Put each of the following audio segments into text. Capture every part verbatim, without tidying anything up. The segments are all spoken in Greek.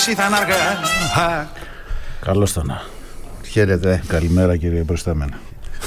ήταν αργά. Καλώς ήταν. Χαίρετε. Καλημέρα κύριε προϊστάμενα.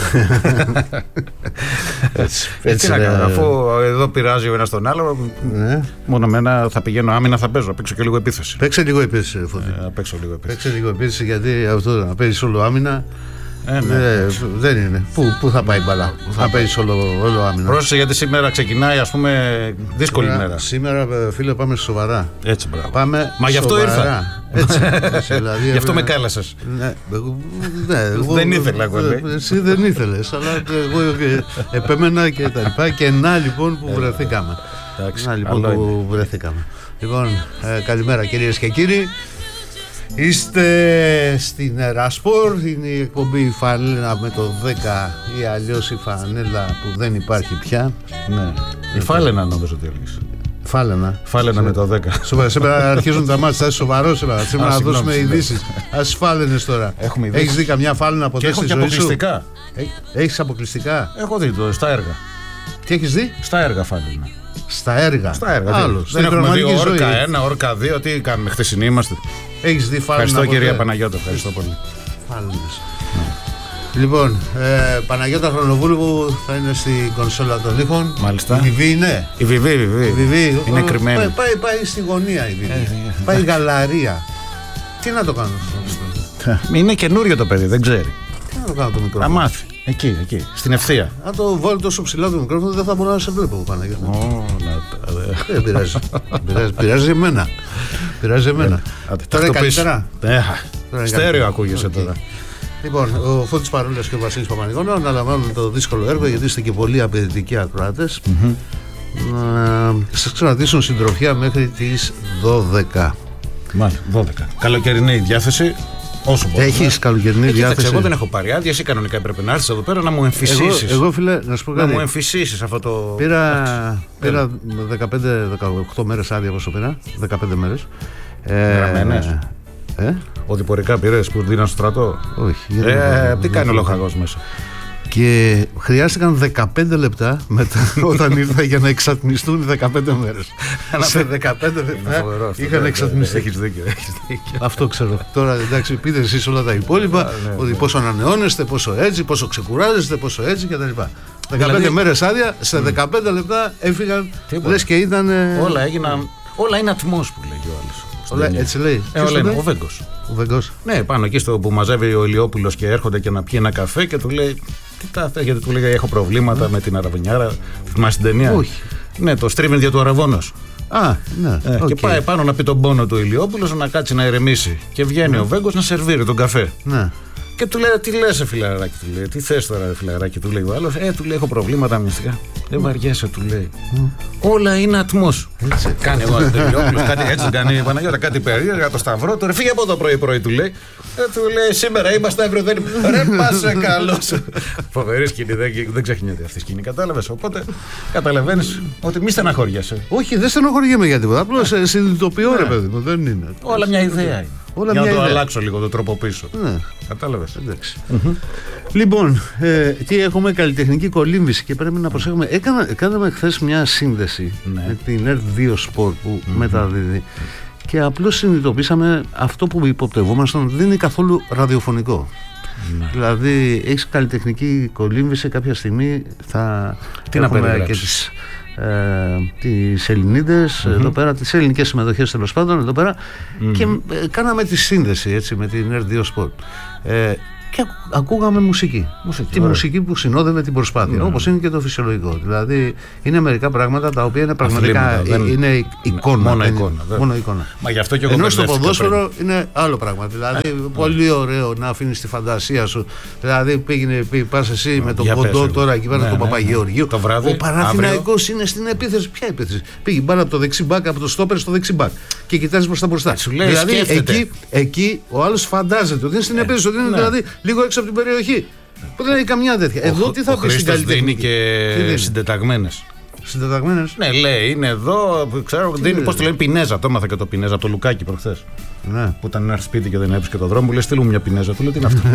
Έτσι, έτσι να κάνω, αφού εδώ πειράζει ο ένας τον άλλο, ναι. Μόνο με ένα θα πηγαίνω άμυνα, θα παίζω, να παίξω και λίγο επίθεση. Παίξε λίγο επίθεση, Φώτη. Ε, να παίξω λίγο επίθεση. Παίξε λίγο επίθεση, γιατί αυτό να παίζεις όλο άμυνα. Ε, ναι, ε, δεν είναι. Πού, πού θα πάει η μπαλά, θα παίζεις όλο, όλο άμυνα. Πρόσεχε, γιατί σήμερα ξεκινάει, ας πούμε, δύσκολη σήμερα, μέρα. Σήμερα, φίλε, πάμε σοβαρά. Έτσι, μπράβο. Πάμε Μα γι' αυτό σοβαρά. ήρθα. Έτσι, έτσι, δηλαδή, γι' αυτό με κάλεσες. Ναι, ναι, εγώ, δεν ήθελα εγώ, λέει. Εσύ δεν ήθελες, αλλά εγώ επέμενα και τα λοιπά. Και να λοιπόν που βρεθήκαμε. Εντάξει, να λοιπόν που βρεθήκαμε. Λοιπόν, ε, καλημέρα κυρίες και κύριοι. Είστε στην Ερασπορ, είναι η εκπομπή η Φανέλα με το δέκα ή αλλιώς η Φανέλα που δεν υπάρχει πια. Ναι, η Φάλαινα νομίζω ότι έλεγες. Φάλαινα. Φάλαινα με το δέκα. Σήμερα αρχίζουν τα μάτια, θα είσαι σοβαρός σήμερα. Σήμερα να δώσουμε ειδήσεις. Ας φάλαινες τώρα. Έχεις δει καμιά φάλαινα ποτέ στη ζωή σου? Έχω και αποκλειστικά. Έχεις αποκλειστικά? Έχω δει το στα έργα. Τι έχεις δει? Στα έργα φάλαινα. Στα έργα. Στα έργα. Άλλος. Δεν έχουμε δει όρκα ένα, όρκα δύο. Τι κάνουμε, χθεσινοί είμαστε. Έχεις δει φάλαινα? Ευχαριστώ κυρία Παναγιώτα, ευχαριστώ πολύ. Φάλαινες. Λοιπόν, ε, Παναγιώτα Χρονοβούλου που θα είναι στην κονσόλα των ήχων. Μάλιστα. Η Βιβί είναι. Η Βιβί, η Βιβί. Βιβί. Είναι κρυμμένη. Πάει, πάει, πάει στη γωνία η Βιβί. Ε, ε, πάει γαλαρία. Τι να το κάνω αυτό? Είναι καινούριο το παιδί, δεν ξέρει. Τι να το κάνω το μικρόφωνο? Να μάθει. Εκεί, εκεί, στην ευθεία. Αν το βάλω τόσο ψηλά το μικρόφωνο, δεν θα μπορώ να σε βλέπω, Παναγιώτα. Δεν πειράζει. Πειράζει εμένα. Πειράζει εμένα. Τώρα καλύτερα. Στέρεο ακούγεσαι τώρα. Λοιπόν, ο Φώτης Παρούλας και ο Βασίλης Παπανηγώνου αναλαμβάνουν το δύσκολο έργο, γιατί είστε και πολύ απαιτητικοί ακροάτες, mm-hmm. να σας κρατήσουν συντροφιά μέχρι τις δώδεκα. Μάλιστα, δώδεκα. Καλοκαιρινή διάθεση. Όσο μπορούμε. Έχεις καλοκαιρινή διάθεση? Κοίταξε, εγώ δεν έχω πάρει άδεια. Εσύ κανονικά έπρεπε να έρθεις εδώ πέρα να μου εμφυσίσεις. Εγώ, εγώ φίλε, να σου πω κάτι. Να μου εμφυσίσεις αυτό το. Πήρα, πήρα δεκαπέντε δεκαοκτώ μέρες άδεια, πόσο πήρα? δεκαπέντε μέρες. Γραμμένες. Ε? Οδηπορικά πήρες που δίναν στο στρατό? Όχι. Ε, τι κάνει ο λοχαγός μέσα? Και χρειάστηκαν δεκαπέντε λεπτά μετά όταν ήρθα για να εξατμιστούν δεκαπέντε μέρες. Σε δεκαπέντε λεπτά είχαν εξατμιστεί. Έχεις δίκιο. Αυτό ξέρω. Τώρα εντάξει, πείτε εσείς όλα τα υπόλοιπα, ότι πόσο ανανεώνεστε, πόσο έτσι, πόσο ξεκουράζεστε, πόσο έτσι κτλ. δεκαπέντε μέρες άδεια, σε δεκαπέντε λεπτά έφυγαν. Λες και ήταν. Όλα έγιναν. Όλα είναι ατμός που λέγει ο άλλος. Όλα, έτσι λέει. Ε, όλα είναι. Ο Βέγκος. Ο Βέγκος. Ναι, πάνω εκεί στο που μαζεύει ο Ηλιόπουλος και έρχονται και να πιει ένα καφέ και του λέει. Τι τα αυτά, γιατί του λέει έχω προβλήματα mm. με την Αραβωνιάρα. Θυμάσαι την ταινία? Όχι. Ναι, το streaming για του Αραβώνος. Α, ναι. Ε, okay. Και πάει πάνω να πει τον πόνο του Ηλιόπουλος, να κάτσει να ηρεμήσει. Και βγαίνει mm. ο Βέγκος να σερβίρει τον καφέ. Ναι. Και του λέει, τι λες, φιλαράκι, του λέει, τι θες τώρα, φιλαράκι, του λέει ο άλλος. Ε, του λέει, έχω προβλήματα μυστικά. Δεν βαριέσαι, του λέει. Mm. Όλα είναι ατμός. Έτσι. Κάνει εγώ Ηλιόπουλος, κάτι έτσι κάνει η Παναγιώτα, κάτι περίεργα, το Σταυρό. Τώρα φύγε από το πρωί-πρωί, του λέει. Ε, του λέει, σήμερα είμαστε αύριο, δεν είμαστε. Ρε, πάσε καλός. Φοβερή σκηνή, δεν, δεν ξεχνιέται αυτή η σκηνή, κατάλαβες. Οπότε καταλαβαίνεις ότι μη στεναχωριέσαι. Όχι, δεν στεναχωριέμαι για τίποτα. Απλώς συνειδητοποιώ, ρε παιδί μου, δεν είναι. Όλα μια ιδέα είναι. Όλα για μια να το ιδέα. αλλάξω λίγο, το τρόπο πίσω. Ναι. Κατάλαβες. Εντάξει. Mm-hmm. Λοιπόν, ε, τι έχουμε, καλλιτεχνική κολύμβηση και πρέπει να προσέχουμε. Έκανα, κάναμε χθες μια σύνδεση ναι. με την Ερτ δύο Sport που mm-hmm. μεταδίδει και απλώς συνειδητοποίησαμε αυτό που υποπτευόμασταν δεν είναι καθόλου ραδιοφωνικό. Ναι. Δηλαδή έχεις καλλιτεχνική κολύμβηση, κάποια στιγμή θα τι έχουμε και τις, ε, τις Ελληνίδες mm-hmm. εδώ πέρα, τις ελληνικές συμμετοχές τέλος πάντων εδώ πέρα mm-hmm. και ε, κάναμε τη σύνδεση έτσι με την Ερτ δύο Sport. Ε, και ακούγαμε μουσική. μουσική τη ωραία. Μουσική που συνόδευε την προσπάθεια. Mm. Όπως είναι και το φυσιολογικό. Δηλαδή είναι μερικά πράγματα τα οποία είναι πραγματικά δεν... είναι εικόνα. Μόνο εικόνα. Μόνο εικόνα. Μα γι' αυτό και εγώ ενώ στο ποδόσφαιρο πριν. Είναι άλλο πράγμα. Δηλαδή mm. πολύ ωραίο να αφήνεις τη φαντασία σου. Δηλαδή πήγαινε, πας εσύ mm. με τον Κοντό τώρα εκεί πέρα, ναι, τον ναι, Παπαγεωργίου. Το βράδυ, ο Παναθηναϊκός είναι στην επίθεση. Ποια επίθεση? Πήγε μπάλα από το δεξί μπακ, από το στόπερ στο δεξί μπακ και κοιτάζει προς τα μπροστά. Δηλαδή εκεί ο άλλος φαντάζεται ότι είναι στην επίθεση, ότι είναι δηλαδή λίγο έξω από την περιοχή. Που δεν έχει καμιά τέτοια. Εδώ τι θα πει στην καλλιτεχνική? Δίνει και συντεταγμένες. Συντεταγμένες. Ναι, λέει, είναι εδώ. Ξέρω, δίνει, πώς το λένε, Πινέζα. Το έμαθα και το Πινέζα από το Λουκάκι προχθές. Ναι. Που ήταν ένα σπίτι και δεν έβρισκε το δρόμο, μου λέει στείλου μια Πινέζα. Του λέω τι είναι αυτό.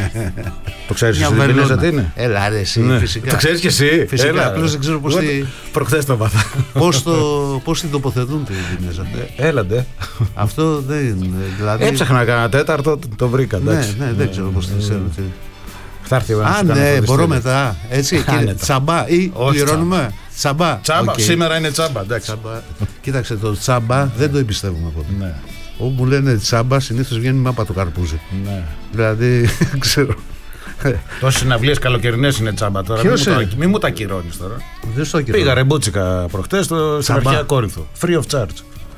Το ξέρεις εσύ, Πινέζα τι είναι? Έλα, ρε, εσύ, ναι. φυσικά. Το ξέρεις και εσύ. Φυσικά, απλώς δεν ξέρω πώς τη... Προχθές το μάθα. Πώς, το... πώς την τοποθετούν την Πινέζα. Έλαντε. Αυτό δεν είναι. Δηλαδή... Έψαχνα κανένα τέταρτο, το βρήκα. Ναι, ναι, δεν ξέρω πώς την ξέρουν. Θα έρθει ο ένας. Α, ναι, μπορώ μετά. Έτσι, και τσαμπά ή πληρώνουμε. Τσαμπά. Τσάμπα. Okay. Σήμερα είναι τσάμπα. τσάμπα. Κοίταξε, το τσάμπα δεν το εμπιστεύουμε ποτέ. Ναι. Όπου μου λένε τσάμπα, συνήθως βγαίνει μάπα το καρπούζι. Ναι. Δηλαδή, ξέρω. Τόσες συναυλίες καλοκαιρινές είναι τσάμπα τώρα. Μην μου, μη μου τα ακυρώνεις τώρα. Δεν στο ακυρώνω. Πήγα ρεμπούτσικα προχτές στην αρχαία Κόρινθο. Free of charge.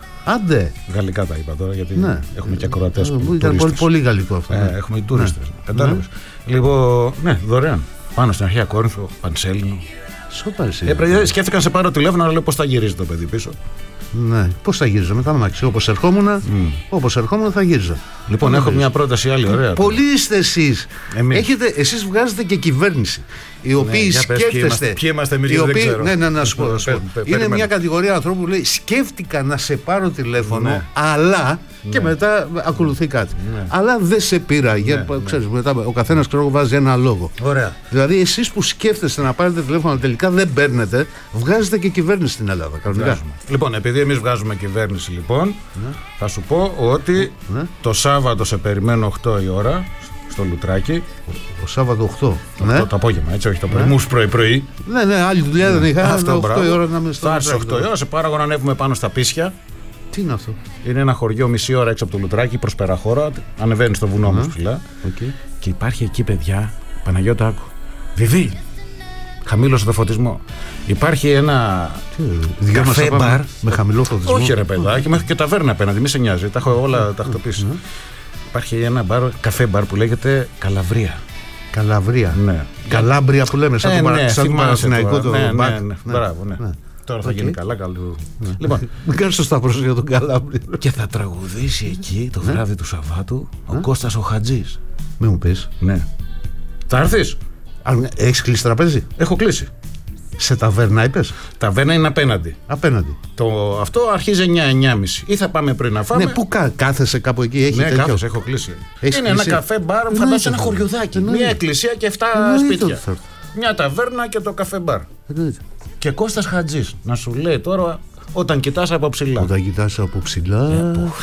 Άντε. Γαλλικά τα είπα τώρα γιατί ναι. έχουμε και ακροατές. Ήταν πολύ, πολύ γαλλικό αυτό. Ε, έχουμε οι τουρίστες. Ναι. Κατάλαβες. Ναι. Λοιπόν, ναι, δωρεάν. Πάνω στην αρχαία Κόρινθο, Πανσέλινο. Σόπα εσύ. Ε, σκέφτηκα να σε πάρω τηλέφωνο, αλλά λέω πώς θα γυρίζει το παιδί πίσω. Ναι, πώς θα γύριζα μετά μάξι. Όπως ερχόμουν, mm. όπως ερχόμουν θα γύριζα. Λοιπόν, έχω μια πρόταση άλλη, ωραία. Πολλοί είστε εσείς. Έχετε, εσείς βγάζετε και κυβέρνηση. Οι οποίοι ναι, σκέφτεστε. Ποιοι είμαστε εμείς, δεν ξέρω. Ναι, ναι, να σου πω. Είναι μια κατηγορία ανθρώπου που λέει σκέφτηκα να σε πάρω τηλέφωνο, ναι. αλλά. Ναι. Και μετά ακολουθεί κάτι. Ναι. Αλλά δεν σε πήρα. Ναι, για, ναι. Ξέρεις, μετά, ο καθένας ξέρω βάζει ένα λόγο. Ωραία. Δηλαδή, εσείς που σκέφτεστε να πάρετε τηλέφωνο, τελικά δεν παίρνετε, βγάζετε και κυβέρνηση στην Ελλάδα. Κανονικά. Λοιπόν, επειδή εμείς βγάζουμε κυβέρνηση, λοιπόν, ναι. θα σου πω ότι ναι. το Σάββατο σε περιμένω οκτώ η ώρα. Στο Λουτράκι. Το Σάββατο οκτώ. Ναι. Το, το απόγευμα, έτσι, όχι το πρωί. Ναι. Μου πρωί-πρωί. Ναι, ναι, άλλη δουλειά ναι. δεν είχα. Αυτό, οκτώ η ώρα να είμαι στο Λουτράκι. Θα οκτώ η ώρα, σε πάραγω να ανέβουμε πάνω στα Πίσια. Τι είναι αυτό? Είναι ένα χωριό μισή ώρα έξω από το Λουτράκι, προς Περαχώρα. Ανεβαίνει στο βουνό μας ψηλά. Okay. Και υπάρχει εκεί, παιδιά, Παναγιώτα, άκου. Βιβί. Χαμήλωσε το φωτισμό. Υπάρχει ένα τι, καφέ μπαρ. Με χαμηλό φωτισμό. Όχι, ρε παιδάκι, μέχρι και ταβέρνα απέναντι, μη σε νοιάζει. Τα έχω όλα τακτοποιήσει. Υπάρχει ένα μπαρ, καφέ μπαρ που λέγεται Καλαβρία. Καλαβρία. Ναι. Καλάμπρια που λέμε, σαν ε, το ναι, Παναθηναϊκό το ναι, μπαρ. Ναι, ναι, ναι. Μπράβο, ναι. ναι. Τώρα okay. θα γίνει καλά, καλό. Ναι. Λοιπόν, μην κάνεις το σταυρό για τον Καλάμπρια. Και θα τραγουδήσει εκεί το βράδυ ναι. του Σαββάτου ο ναι. Κώστας ο Χατζής. Μην μου πεις. Ναι. Θα έρθεις? Έχεις κλείσει τραπέζι? Έχω κλείσει. Σε ταβέρνα είπες? Ταβέρνα είναι απέναντι. Απέναντι. Το, αυτό αρχίζει εννιά εννιά και μισή. Ή θα πάμε πριν να φάμε. Ναι, πού κα, κάθεσαι κάπου εκεί, έχει ναι, τέτοιο? κάθεσαι, έχω κλείσει. Έχεις είναι κλείσει? Ένα καφέ μπαρ, φαντάζεσαι ένα χωριουδάκι. Μια εκκλησία και εφτά σπίτια. Το... Μια ταβέρνα και το καφέ μπαρ. Εννοείται. Και Κώστας Χατζής να σου λέει τώρα όταν κοιτάς από ψηλά. Όταν κοιτάς από ψηλά. Ε,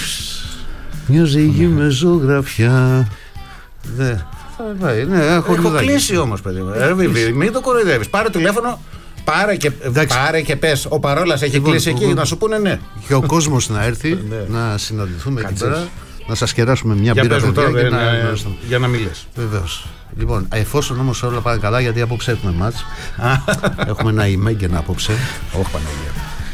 μια ζυγή με ζωγραφιά. Ναι. Ναι, έχω κλείσει όμως, παιδί μου. Ε, μην το κοροϊδεύεις. Πάρε τηλέφωνο, πάρε και, πάρε και πες. Ο Παρόλας έχει λοιπόν, κλείσει εκεί, να σου πούνε ναι. Και ο κόσμος να έρθει να συναντηθούμε εκεί πέρα. Να σας κεράσουμε μια για μπύρα τώρα, και να, να... για να μιλές. Βεβαίως. Λοιπόν, εφόσον όμως όλα πάνε καλά, γιατί απόψε έχουμε μάτς. Έχουμε ένα ημέγγεν απόψε. Όχι Παναγία.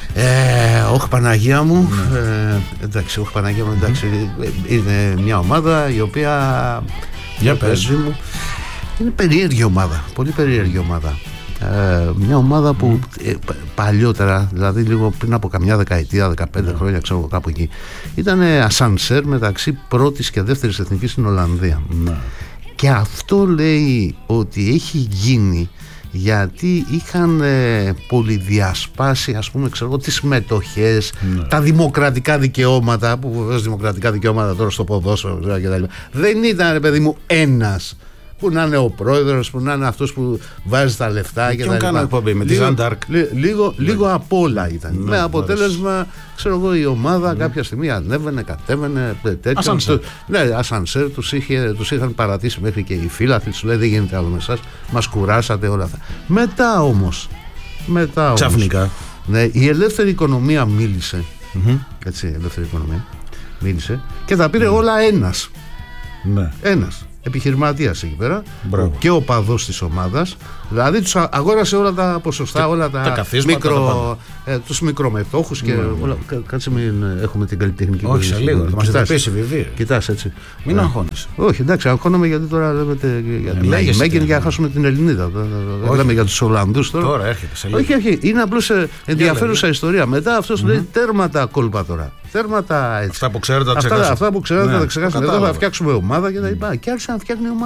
Ε, όχι Παναγία μου. ε, εντάξει, όχι Παναγία μου, εντάξει. Είναι μια ομάδα η οποία... Για πες μου. Είναι περίεργη ομάδα. Πολύ περίεργη ομάδα. Ε, μια ομάδα που ε, παλιότερα, δηλαδή λίγο πριν από καμιά δεκαετία, δεκαπέντε yeah. χρόνια, ξέρω κάπου εκεί, ήταν ασανσέρ μεταξύ πρώτης και δεύτερης εθνικής στην Ολλανδία. Yeah. Και αυτό λέει ότι έχει γίνει γιατί είχαν ε, πολυδιασπάσει, ας πούμε, ξέρω, τις μετοχές, yeah. τα δημοκρατικά δικαιώματα, που βεβαίως δημοκρατικά δικαιώματα τώρα στο ποδόσφαιρο κτλ. Δεν ήταν, ρε παιδί μου, ένας. Που να είναι ο πρόεδρος, που να είναι αυτός που βάζει τα λεφτά και τα λοιπά. Εκπομπή, με λίγο, τη λί, λίγο, λίγο απ' όλα ήταν. Ναι, με αποτέλεσμα, ξέρω εγώ, η ομάδα ναι. κάποια στιγμή ανέβαινε, κατέβαινε, τέτοιο. Ασανσέρ. Ναι, ασανσέρ, τους, είχε, τους είχαν παρατήσει μέχρι και οι φίλαθλοι, τους λέει δεν γίνεται άλλο με εσάς, μας κουράσατε όλα αυτά. Μετά όμως, μετά όμως ξαφνικά. Ναι, η ελεύθερη οικονομία μίλησε. Mm-hmm. Έτσι, η ελεύθερη οικονομία μίλησε και τα πήρε mm. όλα ένας. Ναι. Ένας. Επιχειρηματίας εκεί πέρα. Μπράβο. Και ο παδός της ομάδας. Δηλαδή τους αγόρασε όλα τα ποσοστά, και όλα τα, τα μικρο, ε, τους μικρομετόχους και mm. όλα. Κάτσε μην έχουμε την καλλιτεχνική. Όχι σε λίγο, θα μας ειδοποιήσει βιβλία. Κοιτάς έτσι. Μην αγχώνεσαι. Όχι, εντάξει, αγχώνομαι γιατί τώρα λέμε για Μέγεν για να χάσουμε την Ελληνίδα. Δεν λέμε για τους Ολλανδούς τώρα. Τώρα έρχεται σε λίγο. Όχι, όχι, είναι απλώς ενδιαφέρουσα ιστορία. Μετά αυτός λέει τέρμα τα κόλπα τώρα. Τέρματα έτσι. Αυτά που ξέρετε τα αυτά, ξεχάσετε. Αυτά που ξέρετε ναι, τα ξεχάσετε. Εδώ θα φτιάξουμε ομάδα και τα λοιπά. Και άρχισε να φτιάχνει ομάδα.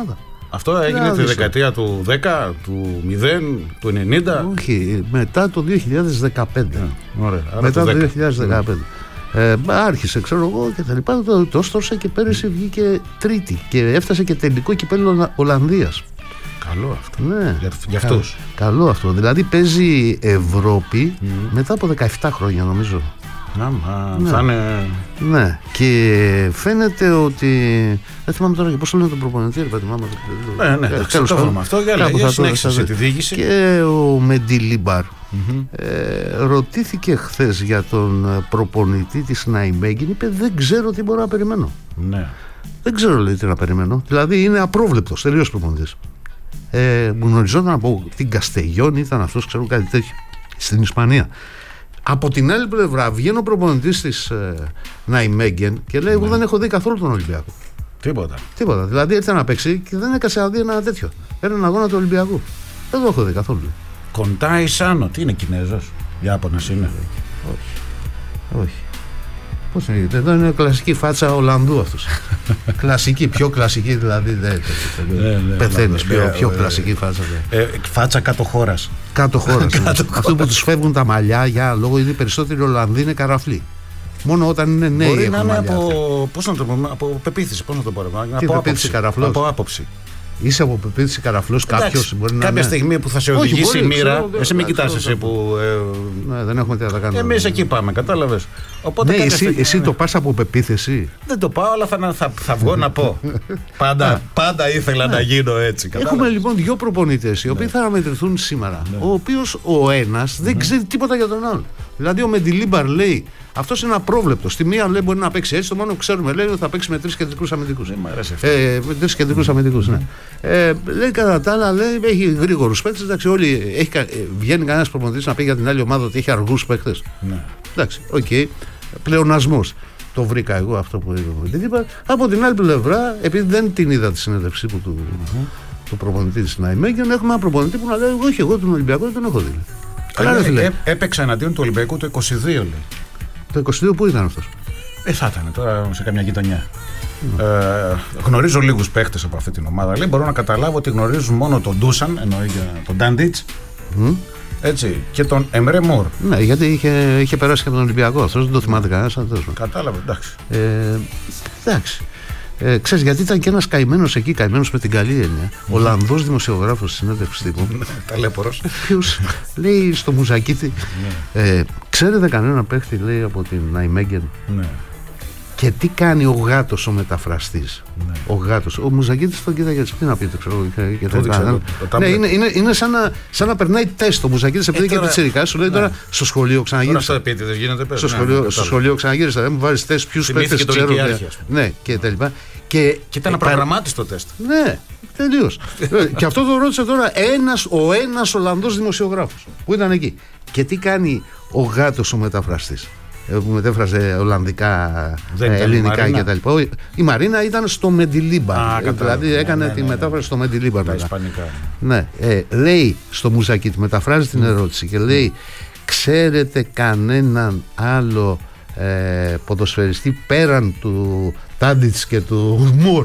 Αυτό έγινε τη δεκαετία του δέκα, του μηδέν, του ενενήντα. Όχι, μετά το δύο χιλιάδες δεκαπέντε. Yeah, ωραία, μετά το δύο χιλιάδες δεκαπέντε. Mm. Ε, άρχισε, ξέρω εγώ, και τα λοιπά. Το, το στρώσε και πέρυσι βγήκε τρίτη και έφτασε και τελικό κυπέλλο Ολλανδίας. Καλό αυτό. Ναι. Για, για αυτούς. Καλό αυτό. Δηλαδή παίζει Ευρώπη mm. μετά από δεκαεπτά χρόνια, νομίζω. Να, ναι. Θα είναι... Ναι, και φαίνεται ότι. Δεν θυμάμαι τώρα και πώς το λένε τον προπονητή, ρε παιδί μου. Ναι, ναι, το ξέρουμε αυτό. Για λέγε, συνέχισε τη διοίκηση. Και ο Μεντιλίμπαρ mm-hmm. ε, ρωτήθηκε χθες για τον προπονητή της Ναϊμέγγιν. Είπε: δεν ξέρω τι μπορώ να περιμένω. Ναι. Δεν ξέρω, λέει, τι να περιμένω. Δηλαδή είναι απρόβλεπτος, τελείως προπονητής. Ε, γνωριζόταν από την Καστεγιόν, ήταν αυτός, ξέρω κάτι τέτοιο, στην Ισπανία. Από την άλλη πλευρά βγαίνει ο προπονητής της ε, Ναϊμέγγεν και λέει: εγώ δεν έχω δει καθόλου τον Ολυμπιακό. Τίποτα. Τίποτα. Δηλαδή ήρθε να παίξει και δεν έκασε να δει ένα τέτοιο. Έναν αγώνα του Ολυμπιακού. Δεν το έχω δει καθόλου. Κοντάι Σάνο, τι είναι, Κινέζος, Ιάπωνας είναι? Όχι. Όχι. Πώς είναι, εδώ είναι κλασική φάτσα Ολλανδού αυτός. Κλασική, πιο κλασική δηλαδή. Πεθαίνεις, πιο κλασική φάτσα. Φάτσα κάτω χώρας. Κάτω χώρας. Αυτό που τους φεύγουν τα μαλλιά, για λόγω ότι οι περισσότεροι Ολλανδοί είναι καραφλοί. Μόνο όταν είναι νέοι. Μπορεί να είναι από, πώς να το πούμε, από πεποίθηση, πώς να το πω. Από άποψη. Από άποψη. Είσαι από πεποίθηση καραφλός, κάποιος μπορεί να. Κάποια στιγμή που θα σε οδηγήσει η μοίρα, εσύ μην κοιτάς εσύ που. Ναι, δεν έχουμε τι να τα κάνουμε. Εμείς εκεί πάμε, κατάλαβες. Ναι, εσύ το πας από πεποίθηση. Δεν το πάω, αλλά θα βγω να πω. Πάντα ήθελα να γίνω έτσι. Έχουμε λοιπόν δύο προπονητές οι οποίοι θα αναμετρηθούν σήμερα. Ο οποίος ο ένας δεν ξέρει τίποτα για τον άλλον. Δηλαδή ο Μεντιλίμπαρ λέει: αυτός είναι απρόβλεπτος. Στη μία λέει μπορεί να παίξει έτσι, το μόνο που ξέρουμε λέει ότι θα παίξει με τρεις κεντρικούς αμυντικούς. Ε, με τρεις κεντρικούς αμυντικούς, ναι. Ε, λέει κατά τα άλλα, λέει, έχει γρήγορους παίκτες. Εντάξει, όλοι, έχει, βγαίνει κανένας προπονητής να πει για την άλλη ομάδα ότι έχει αργούς παίκτες. Ναι. Εντάξει, οκ. Okay. Πλεονασμός. Το βρήκα εγώ αυτό που είπα. Από την άλλη πλευρά, επειδή δεν την είδα τη συνέντευξή που του, mm-hmm. του προπονητή της Ναϊμέγγεν, έχουμε ένα προπονητή που να λέει: όχι, εγώ τον Ολυμπιακό δεν τον έχω δει. Καλά, ε, έπαιξε εναντίον του Ολυμπιακού το είκοσι δύο, λέει. Το είκοσι δύο πού ήταν αυτός? Ε, θα ήταν τώρα σε καμιά γειτονιά. Mm. Ε, γνωρίζω λίγους παίχτες από αυτή την ομάδα. Λέει, μπορώ να καταλάβω ότι γνωρίζουν μόνο τον Ντούσαν, εννοεί τον Ντάντιτς, mm. έτσι, και τον Εμρέ Μορ. Ναι, γιατί είχε, είχε περάσει και από τον Ολυμπιακό. Αυτός δεν το θυμάται κανένας. Κατάλαβε, εντάξει. Ε, εντάξει. Ε, ξέρεις, γιατί ήταν και ένας καημένος εκεί, καημένος με την καλή έννοια, mm. Ολλανδός δημοσιογράφος στη συνέντευξη τύπου. Ταλέπορος. Ο οποίος λέει στο Μουζακίτη, ε, ξέρετε κανένα παίχτη, λέει, από την Ναϊμέγγεν? Ναι. Και τι κάνει ο γάτος ο μεταφραστής? Ναι. Ο γάτος. Ο Μουζακίτης τον κοίταγε, τι να πείτε, ξέρω. Και το το, το ναι, είναι, είναι, είναι σαν, να, σαν να περνάει τεστ. Ο Μουζακίτης, επειδή και πιτσιρικά, σου λέει ναι. τώρα στο σχολείο ξαναγύρισα. Στο σχολείο, ναι, στο σχολείο ξαναγύρισα. Δεν μου βάζεις τεστ, ποιους παίχτες ξέρω. Ναι, και τα λοιπά. Και, και ήταν απρογραμμάτιστο τεστ. Ναι, τελείως. Και αυτό το ρώτησε τώρα ένας, ο ένας Ολλανδός δημοσιογράφος που ήταν εκεί. Και τι κάνει ο γάτος ο μεταφραστής? Που μετέφραζε Ολλανδικά, ελληνικά κτλ. Η Μαρίνα ήταν στο Μεντιλίμπαρ. Δηλαδή ναι, έκανε ναι, ναι, τη μετάφραση ναι. στο Μεντιλίμπαρ. Τα ισπανικά. Ναι. Ε, λέει στο Μουζακίτη, μεταφράζει την ερώτηση και λέει: ξέρετε κανέναν άλλο ε, ποδοσφαιριστή πέραν του Τάντιτς και του Μουρ?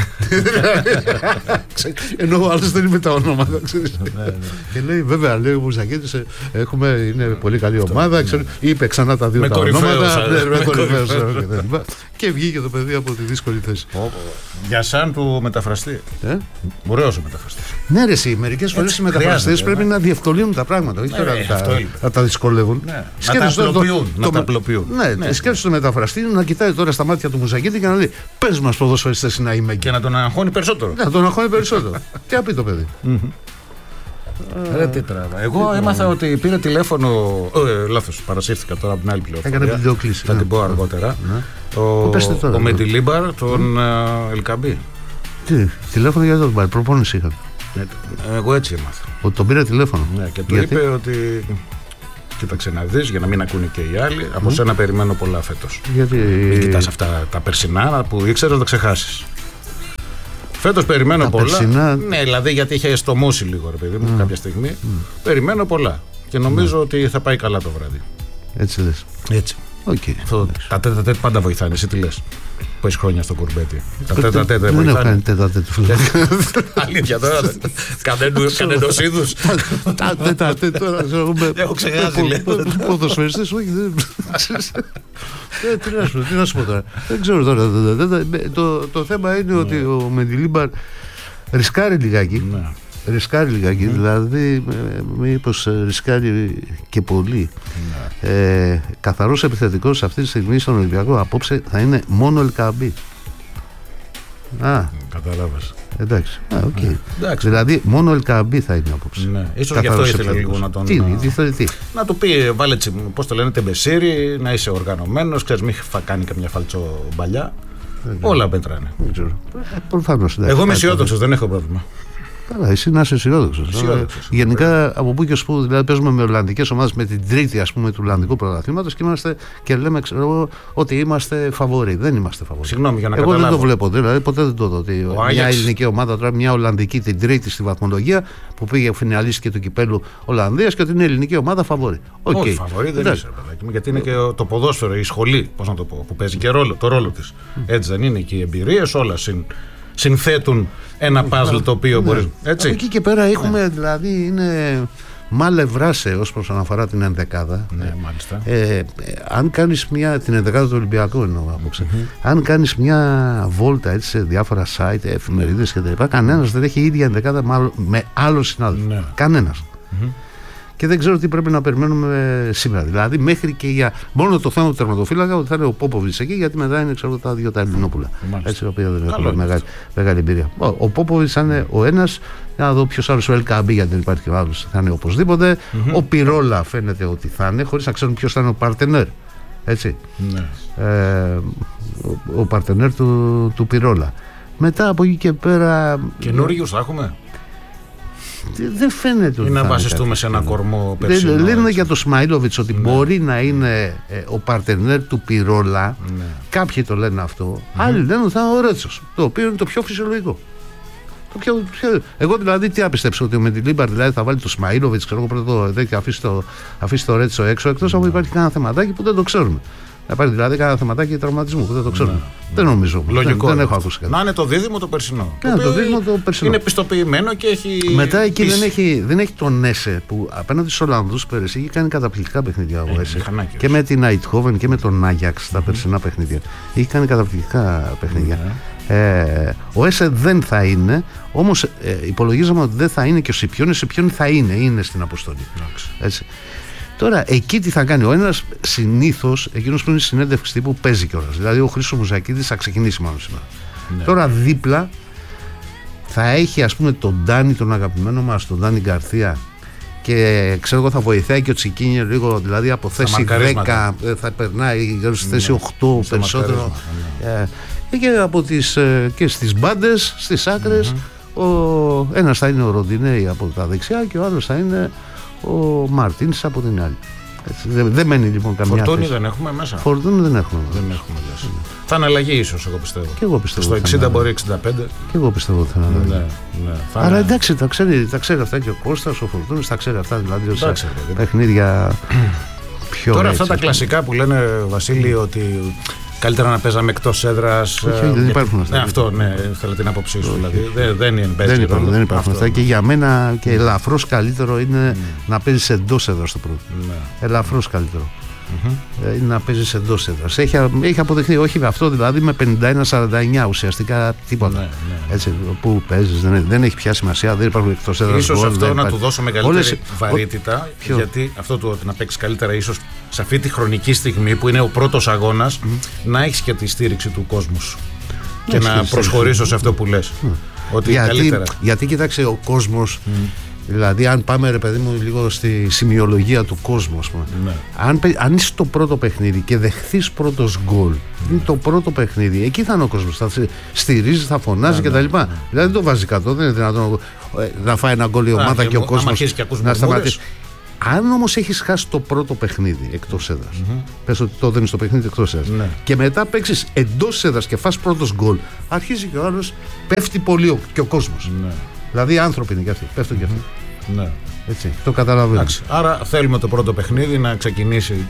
Ενώ ο άλλος δεν είναι τα ονόματα. Και λέει, βέβαια, λέει ο Μουζακίτης, είναι πολύ καλή ομάδα. Είπε ξανά τα δύο τα ονόματα. Και βγήκε το παιδί από τη δύσκολη θέση. Για σαν του μεταφραστή. Ωραίος ο μεταφραστής. Ναι, ρε, εσύ, μερικές φορές οι μεταφραστές πρέπει να διευκολύνουν τα πράγματα. Όχι τώρα να τα δυσκολεύουν. Να τα απλοποιούν. Ναι, σκέφτεσαι τον μεταφραστή να κοιτάει τώρα στα μάτια του Μουζακίτη και να λέει: πες μας ποδοσφαιριστές να είμαι. Και να τον αγχώνει περισσότερο. Να τον αγχώνει περισσότερο. Τι να πει το παιδί. Ρε τι τράβα. Εγώ έμαθα ότι πήρε τηλέφωνο. Λάθος, παρασύρθηκα τώρα από την άλλη πλευρά. Έκανε βιντεοκλήση. Θα την πω αργότερα. Ο Μεντιλίμπαρ, τον Ελκαμπή. Τι, τηλέφωνο για τον πάρει, προπόνηση είχαν. Εγώ έτσι έμαθα. Ότι τον πήρε τηλέφωνο. Και του είπε ότι. Κοίταξε να δεις, για να μην ακούνε και οι άλλοι. Από σένα περιμένω πολλά φέτος. Μην κοιτάς αυτά τα περσινά που ήξερες να τα ξεχάσεις. Φέτος περιμένω τα πολλά. Περσινά... Ναι, δηλαδή γιατί είχε εστομώσει λίγο, ρε παιδί μου, mm. κάποια στιγμή. Mm. Περιμένω πολλά. Και νομίζω mm. ότι θα πάει καλά το βράδυ. Έτσι λες. Έτσι. Okay. Αυτό, τα τέτα τέτα πάντα βοηθάνε. Εσύ τι λες? που έχει χρόνια στο κουρμπέτι. Τα τέτα τέτα. Δεν έχω κάνει τέτα τέτα. Αλήθεια τώρα. Κανένας είδους. Τα τέτα τέτα. Έχω ξεχάσει. Ποδοσφαιριστές, όχι. Τι να σου πω τώρα. Δεν ξέρω τώρα. Το θέμα είναι ότι ο Μεντιλίμπαρ ρισκάρει λιγάκι. Ρισκάρει λιγάκι, δηλαδή μήπως ρισκάρει και πολύ. Ε, καθαρός επιθετικός αυτή τη στιγμή στον Ολυμπιακό απόψε θα είναι μόνο Ελκαμπή. Α, κατάλαβες. Εντάξει, α, okay. εντάξει. Δηλαδή μόνο Ελκαμπή θα είναι απόψε. Ναι. Ίσως γι' αυτό ήθελα λίγο να τον... Τι είναι, τι θέλει, τι. Να του πει, βάλε τσι, πώς το λένε, τεμπεσίρι, να είσαι οργανωμένος, ξέρεις, μην θα κάνει καμιά φαλτσομπαλιά. Όλα πέτρανε. Ε, προφανώς. Εγώ είμαι αισιόδοξος, δεν έχω πρόβλημα. Καλά, εσύ να είσαι αισιόδοξος. Γενικά από πού και ως πού, δηλαδή παίζουμε με ολλανδικές ομάδες, με την τρίτη ας πούμε του Ολλανδικού πρωταθλήματος και, είμαστε, και λέμε ξέρω, ότι είμαστε φαβορί. Δεν είμαστε φαβορί. Συγγνώμη για να Εγώ καταλάβω. δεν το βλέπω, δηλαδή ποτέ δεν το δω. Ότι μια Άγιαξ... ελληνική ομάδα, τώρα μια Ολλανδική την τρίτη στη βαθμολογία που πήγε φιναλίστηκε του κυπέλου Ολλανδίας και ότι είναι ελληνική ομάδα φαβορί. Okay. Όχι, φαβορί δεν είσαι, παιδάκι μου, γιατί είναι και το ποδόσφαιρο, η σχολή, πώς να το πω, που παίζει και ρόλο, το ρόλο της. Έτσι δεν είναι και οι εμπειρίες, όλα συν. Συνθέτουν ένα παζλ το οποίο ναι. μπορεί. Έτσι. Από εκεί και πέρα έχουμε, ναι. δηλαδή, είναι μάλευράσε ως προς αναφορά την ενδεκάδα. Ναι, μάλιστα. Ε, ε, αν κάνεις μια. Την ενδεκάδα του Ολυμπιακού εννοώ απόψε. Mm-hmm. Αν κάνεις μια βόλτα έτσι, σε διάφορα site, εφημερίδες κτλ., κανένας δεν έχει ίδια ενδεκάδα με άλλο συνάδελφο. Ναι. Κανένας. Mm-hmm. Και δεν ξέρω τι πρέπει να περιμένουμε σήμερα. Δηλαδή, μέχρι και για μόνο το θέμα του τερματοφύλακα, ότι θα είναι ο Πόποβιτς εκεί, γιατί μετά είναι ξέρω, τα δύο τα Ελληνόπουλα. Έτσι, τα οποία δεν έχουν μεγάλη, μεγάλη εμπειρία. Ο, ο Πόποβιτς θα είναι ο ένας, να δω ποιος άλλος, ο Ελκαμπή, γιατί δεν υπάρχει και ο άλλος, θα είναι οπωσδήποτε. Mm-hmm. Ο Πιρόλα φαίνεται ότι θα είναι, χωρίς να ξέρουν ποιος θα είναι ο παρτενέρ. Έτσι. Ναι. Ε, ο, ο παρτενέρ του, του Πιρόλα. Μετά από εκεί και πέρα. Καινούριους θα έχουμε. Δεν φαίνεται ότι. Ή να βασιστούμε σε ένα κορμό περσινό. Λένε για το Σμαΐλοβιτς ότι ναι. μπορεί να είναι ε, ο παρτενέρ του Πιρόλα. Ναι. Κάποιοι το λένε αυτό. Mm-hmm. Άλλοι λένε ότι θα είναι ο Ρέτσος. Το οποίο είναι το πιο φυσιολογικό. Το πιο, πιο... Εγώ δηλαδή τι άπιστεψα, ότι με την Λίμπαρ δηλαδή θα βάλει το Σμαΐλοβιτς, ξέρω εγώ πρώτα και αφήσει το, αφήσει το Ρέτσο έξω, εκτός αν mm-hmm. υπάρχει κανένα θεματάκι που δεν το ξέρουμε. Να υπάρχει δηλαδή κανένα θεματάκι τραυματισμού που δεν το ξέρουμε. Ναι. Δεν νομίζω. Λογικό. Δεν, δεν έχω ακούσει κάτι. Να είναι το δίδυμο το περσινό. Ναι, το, το δίδυμο το περσινό. Είναι πιστοποιημένο και έχει. Μετά εκεί δεν έχει, δεν έχει τον Έσε που απέναντι στους Ολλανδούς πέρυσι έχει κάνει καταπληκτικά παιχνίδια ο Έσε. Και με την Αιτχόβεν και με τον Άγιαξ τα περσινά παιχνίδια. Έχει κάνει καταπληκτικά παιχνίδια. Ε, ο Έσε δεν θα είναι, όμως ε, υπολογίζαμε ότι δεν θα είναι και ο Σιπιόνι. Σιπιόνι θα είναι, είναι στην αποστολή. Έτσι. Τώρα, εκεί τι θα κάνει ο ένας, συνήθως εκείνος που είναι συνέντευξη τύπου παίζει κιόλας. Δηλαδή, ο Χρήστος Μουζακίδης θα ξεκινήσει μάλλον σήμερα. Ναι. Τώρα, δίπλα θα έχει ας πούμε τον Ντάνι, τον αγαπημένο μας, τον Ντάνι Γκαρθία. Και ξέρω εγώ θα βοηθάει και ο Τσικίνιο λίγο, δηλαδή από θέση δέκα θα περνάει στη θέση ναι. οκτώ περισσότερο. Ναι. Ε, και, από τις, και στις μπάντες, στις άκρες, mm-hmm. ο, ένας θα είναι ο Ροντινέη από τα δεξιά και ο άλλος θα είναι ο Μαρτίνς από την άλλη. Έτσι, δεν, δεν μένει λοιπόν καμιά θέση. Φορτούνι δεν έχουμε μέσα. Φορτούνι δεν έχουμε. Δεν έχουμε μέσα. Mm. Θα είναι αλλαγή ίσως, εγώ πιστεύω. Και εγώ πιστεύω. Στο εξήντα μπορεί εξήντα πέντε. Και εγώ πιστεύω ότι θα είναι αλλαγή. Ναι, ναι, θα αλλά είναι... εντάξει, τα ξέρει, τα ξέρει αυτά και ο Κώστας, ο Φορτούνης, τα ξέρει αυτά δηλαδή ως παιχνίδια πιο. Τώρα αυτά τα κλασικά που λένε Βασίλη ότι καλύτερα να παίζαμε εκτός έδρας. Όχι, δεν υπάρχουν αυτά. Ναι, αυτό, ναι, θέλω την άποψή σου. Δηλαδή. Δεν, δεν είναι δεν υπάρχουν, δεν υπάρχουν αυτά. Και για μένα και ελαφρώς καλύτερο είναι mm. να παίζεις εντός έδρας το πρώτο. Mm. Ελαφρώς καλύτερο. Mm-hmm. Είναι να παίζεις εντός έδρας. Έχει, έχει αποδειχθεί, όχι με αυτό δηλαδή με πενήντα ένα σαράντα εννιά ουσιαστικά τίποτα. Ναι, ναι. Έτσι, που παίζεις, δεν, δεν έχει πια σημασία, δεν υπάρχουν εκτός έδρας. Ίσως γκολ, αυτό να υπάρχει. του δώσω μεγαλύτερη Όλες... βαρύτητα. Ποιο? Γιατί αυτό του ότι να παίξεις καλύτερα, ίσως σε αυτή τη χρονική στιγμή που είναι ο πρώτος αγώνας, mm. να έχεις και τη στήριξη του κόσμου σου. Και να, να προσχωρήσω σε αυτό που λες. Mm. Ότι γιατί, καλύτερα. Γιατί κοίταξε ο κόσμος. Mm. Δηλαδή, αν πάμε ρε παιδί μου λίγο στη σημειολογία του κόσμου, ας πούμε. Ναι. Αν, αν είσαι το πρώτο παιχνίδι και δεχθείς πρώτος γκολ, mm. είναι το πρώτο παιχνίδι, εκεί θα είναι ο κόσμος. Θα στηρίζει, θα φωνάζει yeah, κτλ. Yeah, yeah. Δηλαδή, δεν το βάζει κάτω, δεν είναι δυνατόν να φάει ένα γκολ η ομάδα yeah, και ο κόσμος να σταματήσει. Αν όμως έχεις χάσει το πρώτο παιχνίδι εκτός έδρας, mm-hmm. πες ότι το δίνεις το παιχνίδι εκτός έδρας, ναι. και μετά παίξεις εντός έδρας και φας πρώτος γκολ, αρχίζει και ο άλλος, πέφτει πολύ και ο κόσμος. Ναι. Δηλαδή οι άνθρωποι είναι και αυτοί, πέφτουν και αυτοί. Ναι. Έτσι, το καταλαβαίνω. Άρα θέλουμε το πρώτο παιχνίδι να ξεκινήσει